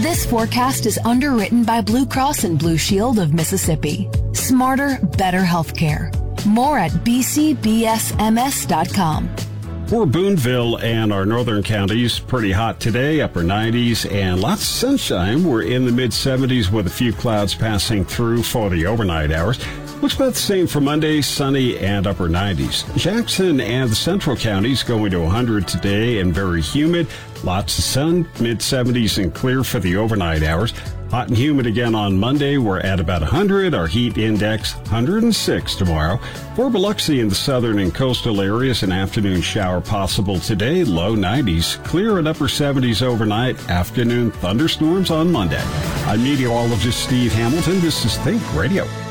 This forecast is underwritten by Blue Cross and Blue Shield of Mississippi. Smarter, better healthcare. More at bcbsms.com. For Boonville and our northern counties, pretty hot today, upper 90s, and lots of sunshine. We're in the mid-70s with a few clouds passing through for the overnight hours. Looks about the same for Monday, sunny and upper 90s. Jackson and the central counties going to 100 today and very humid. Lots of sun, mid-70s and clear for the overnight hours. Hot and humid again on Monday. We're at about 100. Our heat index, 106 tomorrow. For Biloxi in the southern and coastal areas, an afternoon shower possible today. Low 90s. Clear and upper 70s overnight. Afternoon thunderstorms on Monday. I'm meteorologist Steve Hamilton. This is Think Radio.